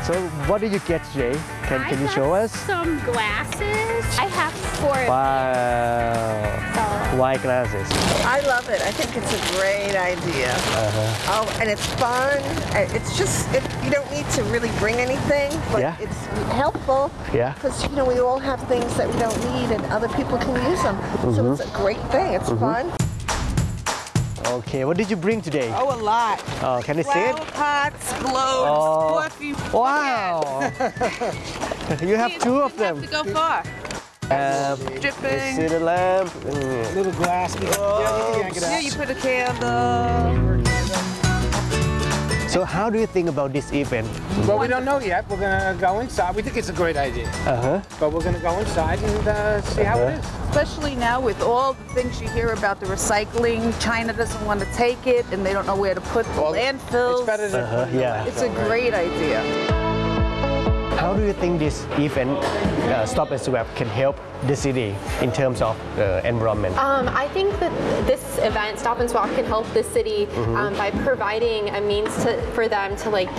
So what did you get today? Can you show us? Some glasses. I have 4 of Wow. Why glasses? I love it. I think it's a great idea. Oh, and it's fun. It's just, you don't need to really bring anything, but Yeah. it's helpful. Yeah. Because, you know, we all have things that we don't need and other people can use them. So it's a great thing. It's fun. Okay, what did you bring today? Oh, a lot. Can I see it? Flower pots, globes, Oh. coffee. Wow. You have 2 of them. To go far. Dripping. See the lamp. Little glass. Here you put a candle. So how do you think about this event? Well, we don't know yet. We're gonna go inside. We think it's a great idea. But we're gonna go inside and see how it is. Especially now with all the things you hear about the recycling, China doesn't want to take it and they don't know where to put the landfills. It's better than Yeah. It's a great idea. How do you think this event, Stop and Swap, can help the city in terms of environment? I think that this event, Stop and Swap, can help the city by providing a means for them to